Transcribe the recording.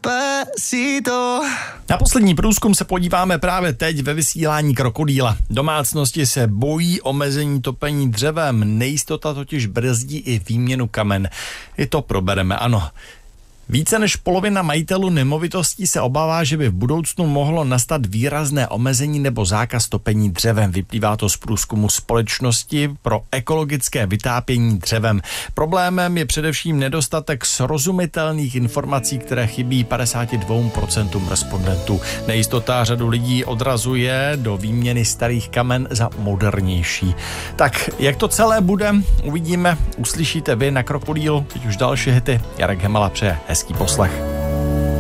Despacito. Na poslední průzkum se podíváme právě teď ve vysílání Krokodýla. Domácnosti se bojí omezení topení dřevem, nejistota totiž brzdí i výměnu kamen. I to probereme, ano. Více než polovina majitelů nemovitostí se obává, že by v budoucnu mohlo nastat výrazné omezení nebo zákaz topení dřevem. Vyplývá to z průzkumu společnosti pro ekologické vytápění dřevem. Problémem je především nedostatek srozumitelných informací, které chybí 52% respondentů. Nejistota řadu lidí odrazuje do výměny starých kamen za modernější. Tak, jak to celé bude, uvidíme, uslyšíte vy na Krokodýlu. Teď už další hity. Jarek Hemala přeje hezký poslech.